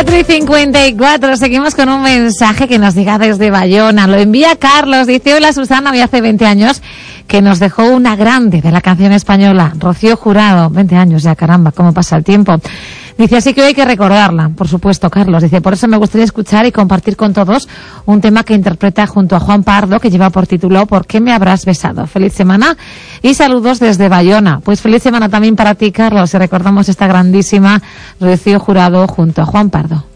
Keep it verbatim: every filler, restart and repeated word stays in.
cuatro y cincuenta y cuatro, seguimos con un mensaje que nos llega desde Bayona. Lo envía Carlos, dice: hola Susana, hoy hace veinte años que nos dejó una grande de la canción española, Rocío Jurado. veinte años ya, caramba, cómo pasa el tiempo. Dice, así que hoy hay que recordarla, por supuesto, Carlos. Dice, por eso me gustaría escuchar y compartir con todos un tema que interpreta junto a Juan Pardo, que lleva por título ¿Por qué me habrás besado? Feliz semana y saludos desde Bayona. Pues feliz semana también para ti, Carlos, y recordamos esta grandísima Rocío Jurado junto a Juan Pardo.